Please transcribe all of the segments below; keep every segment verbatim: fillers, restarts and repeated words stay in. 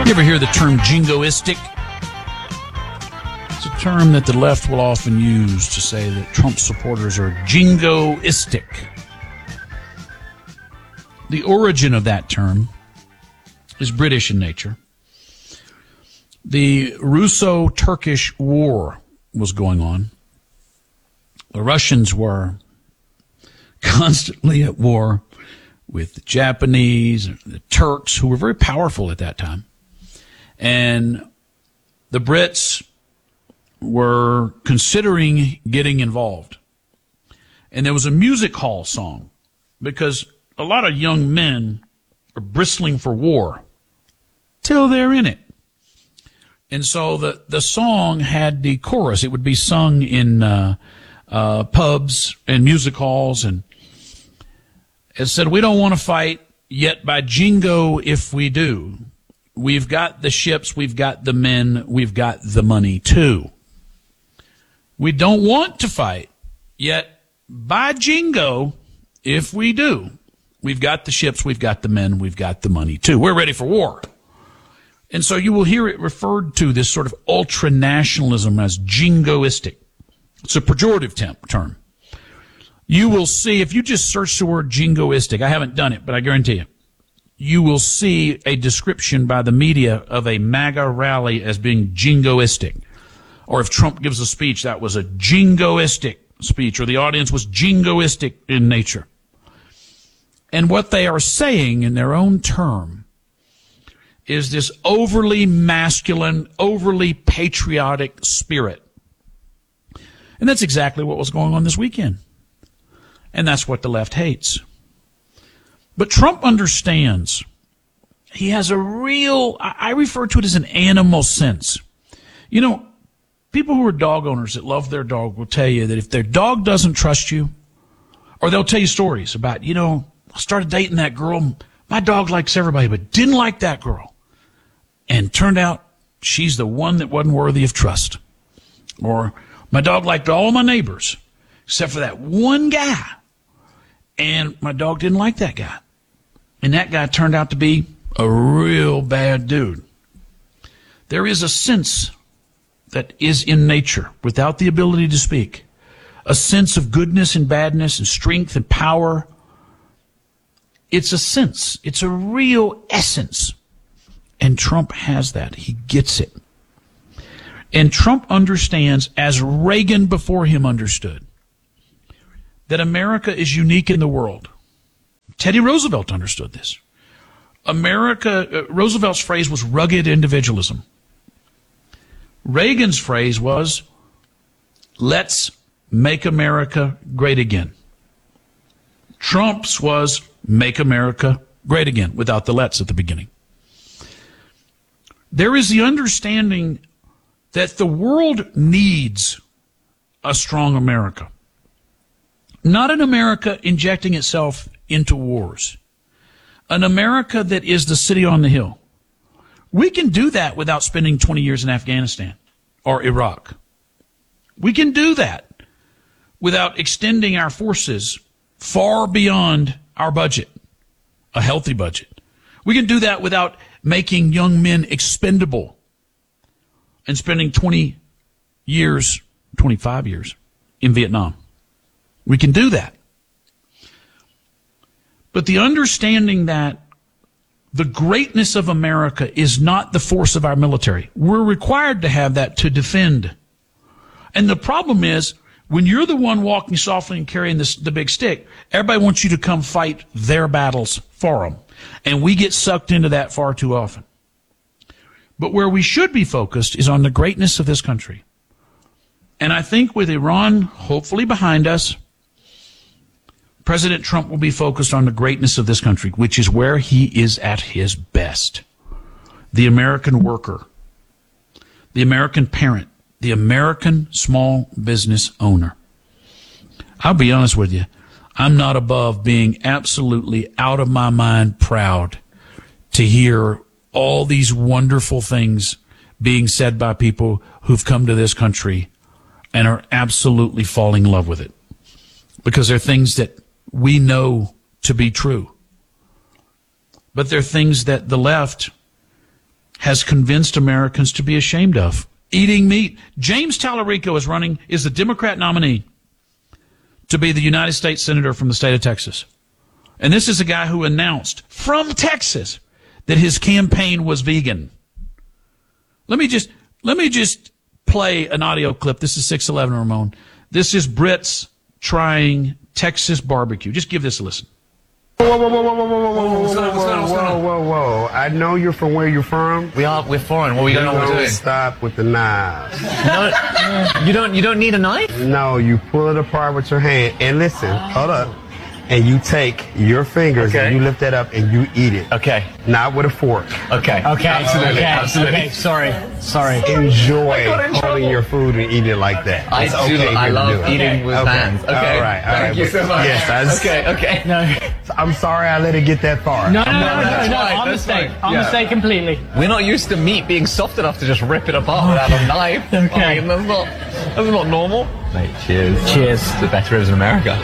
You ever hear the term jingoistic? It's a term that the left will often use to say that Trump supporters are jingoistic. The origin of that term is British in nature. The Russo-Turkish War was going on. The Russians were constantly at war with the Japanese, the Turks, who were very powerful at that time. And the Brits were considering getting involved. And there was a music hall song because a lot of young men are bristling for war till they're in it. And so the, the song had the chorus. It would be sung in uh, uh, pubs and music halls. And it said, we don't want to fight, yet by jingo if we do. We've got the ships, we've got the men, we've got the money too. We don't want to fight, yet by jingo if we do. We've got the ships, we've got the men, we've got the money too. We're ready for war. And so you will hear it referred to, this sort of ultra-nationalism, as jingoistic. It's a pejorative temp, term. You will see, if you just search the word jingoistic, I haven't done it, but I guarantee you, you will see a description by the media of a MAGA rally as being jingoistic. Or if Trump gives a speech, that was a jingoistic speech, or the audience was jingoistic in nature. And what they are saying in their own term is this overly masculine, overly patriotic spirit. And that's exactly what was going on this weekend. And that's what the left hates. But Trump understands. He has a real, I refer to it as an animal sense. You know, people who are dog owners that love their dog will tell you that if their dog doesn't trust you, or they'll tell you stories about, you know, I started dating that girl. My dog likes everybody, but didn't like that girl. And turned out she's the one that wasn't worthy of trust. Or my dog liked all my neighbors, except for that one guy. And my dog didn't like that guy. And that guy turned out to be a real bad dude. There is a sense that is in nature, without the ability to speak. A sense of goodness and badness and strength and power. It's a sense. It's a real essence. And Trump has that. He gets it. And Trump understands, as Reagan before him understood, that America is unique in the world. Teddy Roosevelt understood this. America, uh, Roosevelt's phrase was rugged individualism. Reagan's phrase was, let's make America great again. Trump's was, make America great again, without the let's at the beginning. There is the understanding that the world needs a strong America. Not an America injecting itself into wars. An America that is the city on the hill. We can do that without spending twenty years in Afghanistan or Iraq. We can do that without extending our forces far beyond our budget, a healthy budget. We can do that without making young men expendable and spending twenty years, twenty-five years in Vietnam. We can do that. But the understanding that the greatness of America is not the force of our military. We're required to have that to defend. And the problem is, when you're the one walking softly and carrying this, the big stick, everybody wants you to come fight their battles for them. And we get sucked into that far too often. But where we should be focused is on the greatness of this country. And I think with Iran hopefully behind us, President Trump will be focused on the greatness of this country, which is where he is at his best. The American worker, the American parent, the American small business owner. I'll be honest with you. I'm not above being absolutely out of my mind proud to hear all these wonderful things being said by people who've come to this country and are absolutely falling in love with it. Because they're things that we know to be true. But they're things that the left has convinced Americans to be ashamed of. Eating meat. James Tallarico is running, is the Democrat nominee to be the United States Senator from the state of Texas. And this is a guy who announced from Texas that his campaign was vegan. Let me just, let me just play an audio clip. This is six eleven, Ramon. This is Brits trying Texas barbecue. Just give this a listen. Whoa, whoa, whoa, whoa, whoa, whoa, whoa, whoa, whoa, whoa, whoa, whoa. I know you're from where you're from. We are, we're foreign. What are we going to do? Stop with the knives. No, you don't, you don't need a knife? No, you pull it apart with your hand. And listen, hold up. And you take your fingers Okay. and you lift that up and you eat it. Okay. Not with a fork. Okay. Okay. Absolutely. Okay. Absolutely. Okay. Sorry. Sorry. Enjoy holding your food and eating it like that. I It's do. okay I to love do it. eating with Okay. hands. Okay. All right. All Thank right. you so much. Yes. I just, Okay. Okay. No. I'm sorry I let it get that far. No, no, no, no, no, that's no. fine, Our that's mistake. fine. Our Yeah. mistake completely. We're not used to meat being soft enough to just rip it apart without a knife. Okay. I mean, that's not, that's not normal. Mate, cheers. Cheers. It's the best ribs in America.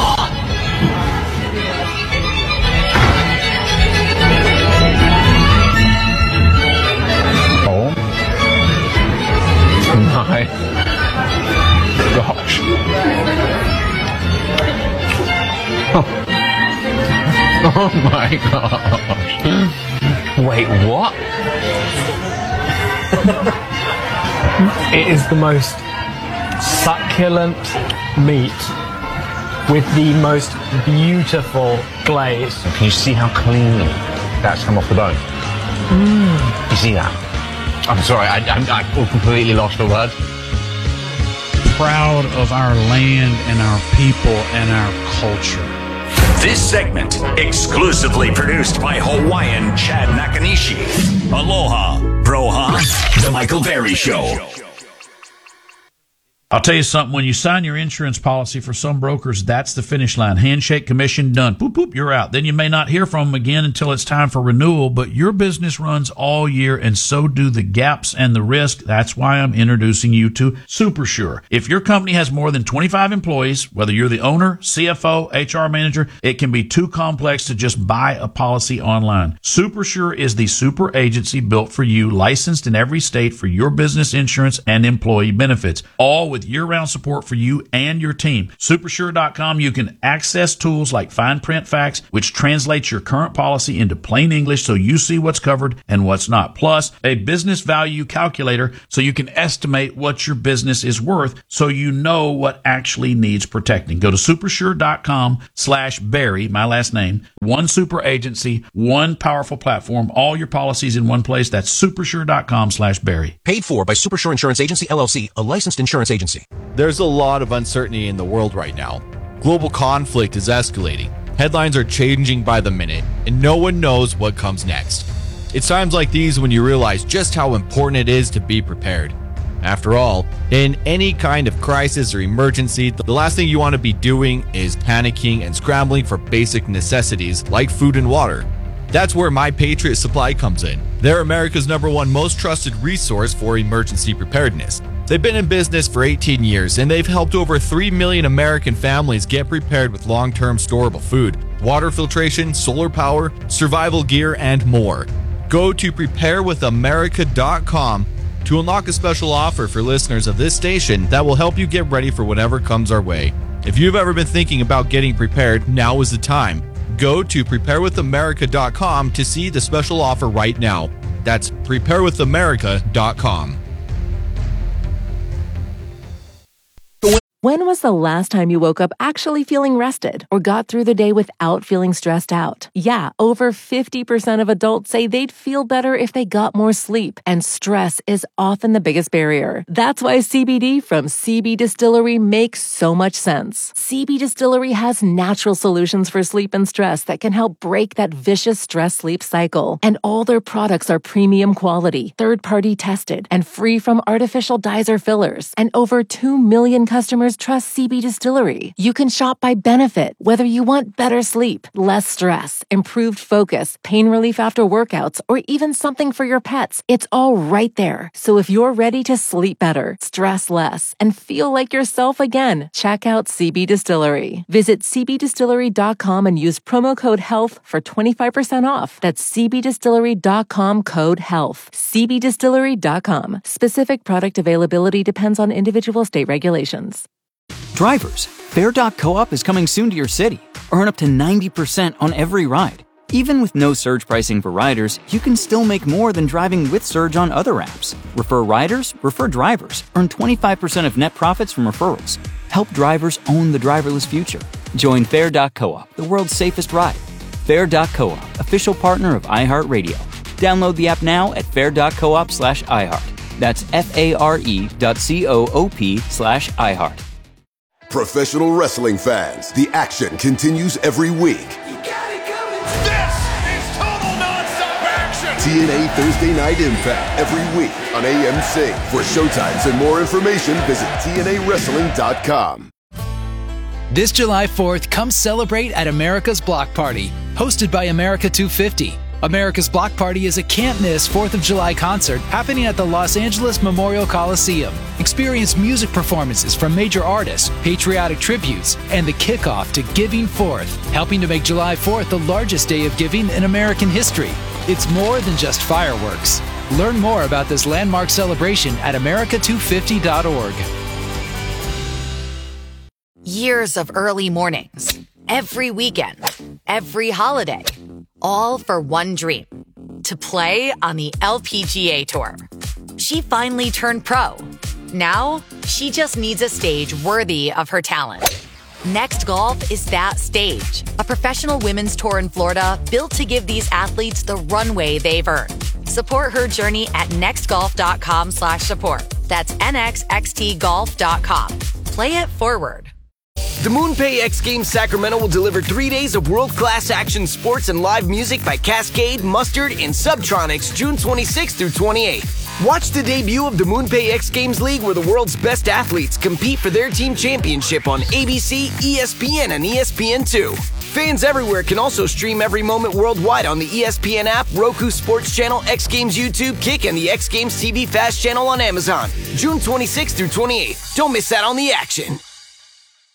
My gosh. Oh my gosh. Wait, what? It is the most succulent meat with the most beautiful glaze. Can you see how cleanly that's come off the bone? Mm. You see that? I'm sorry, I, I, I completely lost the word. Proud of our land and our people and our culture. This segment exclusively produced by Hawaiian Chad Nakanishi. Aloha, broha, The Michael Berry Show. I'll tell you something. When you sign your insurance policy, for some brokers, that's the finish line. Handshake, commission, done. Boop, boop, you're out. Then you may not hear from them again until it's time for renewal, but your business runs all year, and so do the gaps and the risk. That's why I'm introducing you to SuperSure. If your company has more than twenty-five employees, whether you're the owner, C F O, H R manager, it can be too complex to just buy a policy online. SuperSure is the super agency built for you, licensed in every state for your business insurance and employee benefits, all with year-round support for you and your team. Supersure dot com, you can access tools like fine print facts, which translates your current policy into plain English so you see what's covered and what's not. Plus, a business value calculator so you can estimate what your business is worth so you know what actually needs protecting. Go to supersure dot com slash Barry, my last name, one super agency, one powerful platform, all your policies in one place. That's supersure dot com slash Barry. Paid for by Supersure Insurance Agency, L L C, a licensed insurance agency. There's a lot of uncertainty in the world right now. Global conflict is escalating. Headlines are changing by the minute, and no one knows what comes next. It's times like these when you realize just how important it is to be prepared. After all, in any kind of crisis or emergency, the last thing you want to be doing is panicking and scrambling for basic necessities like food and water. That's where My Patriot Supply comes in. They're America's number one most trusted resource for emergency preparedness. They've been in business for eighteen years, and they've helped over three million American families get prepared with long-term storable food, water filtration, solar power, survival gear, and more. Go to prepare with america dot com to unlock a special offer for listeners of this station that will help you get ready for whatever comes our way. If you've ever been thinking about getting prepared, now is the time. Go to prepare with america dot com to see the special offer right now. That's prepare with america dot com. When was the last time you woke up actually feeling rested or got through the day without feeling stressed out? Yeah, over fifty percent of adults say they'd feel better if they got more sleep, and stress is often the biggest barrier. That's why C B D from C B Distillery makes so much sense. C B Distillery has natural solutions for sleep and stress that can help break that vicious stress-sleep cycle. And all their products are premium quality, third-party tested, and free from artificial dyes or fillers. And over two million customers customers trust C B Distillery. You can shop by benefit, whether you want better sleep, less stress, improved focus, pain relief after workouts, or even something for your pets. It's all right there. So if you're ready to sleep better, stress less, and feel like yourself again, check out C B Distillery. Visit c b distillery dot com and use promo code HEALTH for twenty-five percent off. That's c b distillery dot com code HEALTH. c b distillery dot com. Specific product availability depends on individual state regulations. Drivers, Fare dot coop is coming soon to your city. Earn up to ninety percent on every ride. Even with no surge pricing for riders, you can still make more than driving with Surge on other apps. Refer riders, refer drivers. Earn twenty-five percent of net profits from referrals. Help drivers own the driverless future. Join Fare dot coop, the world's safest ride. Fare dot coop, official partner of iHeartRadio. Download the app now at fare dot coop slash iHeart. That's F-A-R-E dot C-O-O-P slash iHeart. Professional wrestling fans, the action continues every week. This is total nonstop action. T N A Thursday Night Impact every week on A M C. For showtimes and more information, visit T N A wrestling dot com. This July fourth, come celebrate at America's Block Party, hosted by America two fifty. America's Block Party is a can't-miss fourth of July concert happening at the Los Angeles Memorial Coliseum. Experience music performances from major artists, patriotic tributes, and the kickoff to Giving Fourth, helping to make July fourth the largest day of giving in American history. It's more than just fireworks. Learn more about this landmark celebration at america two fifty dot org. Years of early mornings, every weekend, every holiday, all for one dream, to play on the L P G A Tour. She finally turned pro. Now, she just needs a stage worthy of her talent. Next Golf is that stage, a professional women's tour in Florida built to give these athletes the runway they've earned. Support her journey at nextgolf.com slash support. That's N X X T golf dot com. Play it forward. The MoonPay X Games Sacramento will deliver three days of world-class action sports and live music by Cascade, Mustard, and Subtronics June twenty-sixth through twenty-eighth. Watch the debut of the MoonPay X Games League, where the world's best athletes compete for their team championship on A B C, E S P N, and E S P N two. Fans everywhere can also stream every moment worldwide on the E S P N app, Roku Sports Channel, X Games YouTube, Kick, and the X Games T V Fast channel on Amazon. June twenty-sixth through twenty-eighth. Don't miss out on the action.